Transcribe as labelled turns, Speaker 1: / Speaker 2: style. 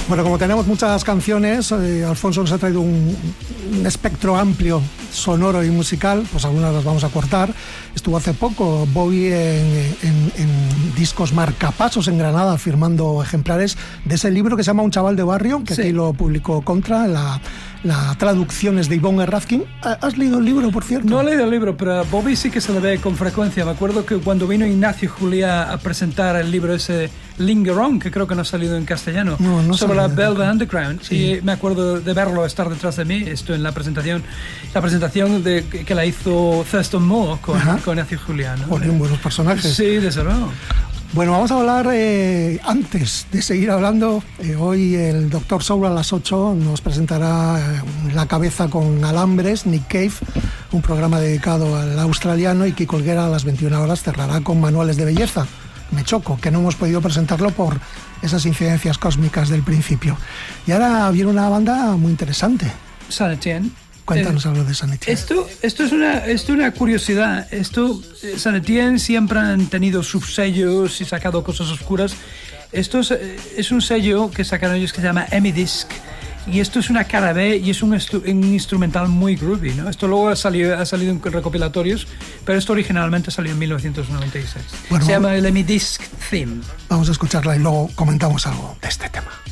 Speaker 1: Bueno, como tenemos muchas canciones, Alfonso nos ha traído un espectro amplio, sonoro y musical, pues algunas las vamos a cortar. Estuvo hace poco Bowie en discos marcapasos en Granada firmando ejemplares de ese libro que se llama Un chaval de barrio, que aquí lo publicó Contra, la traducción es de Ivonne Razkin. ¿Has leído el libro, por cierto?
Speaker 2: No he leído el libro, pero a Bowie sí que se le ve con frecuencia. Me acuerdo que cuando vino Ignacio Juliá a presentar el libro ese Linger On, que creo que no ha salido en castellano, sobre la Velvet Underground, sí. Y me acuerdo de verlo estar detrás de mí, esto en la presentación que la hizo Thurston Moore con Ignacio Juliá, ¿no?
Speaker 1: Joder, buenos personajes.
Speaker 2: Sí, desde luego.
Speaker 1: Bueno, vamos a hablar, antes de seguir hablando, hoy el Dr. Soul a las 8 nos presentará La cabeza con alambres, Nick Cave, un programa dedicado al australiano, y Kiko Olguera a las 21 horas cerrará con Manuales de Belleza. Me choco, que no hemos podido presentarlo por esas incidencias cósmicas del principio. Y ahora viene una banda muy interesante.
Speaker 2: Saint Etienne.
Speaker 1: Cuéntanos algo de Saint Etienne.
Speaker 2: Esto es una curiosidad. Saint Etienne siempre han tenido subsellos y sacado cosas oscuras. Esto es un sello que sacaron ellos que se llama Emidisc. Y esto es una cara B y es un instrumental muy groovy, ¿no? Esto luego ha salido en recopilatorios, pero esto originalmente salió en 1996. Bueno, se llama el Emidisc Theme.
Speaker 1: Vamos a escucharla y luego comentamos algo de este tema.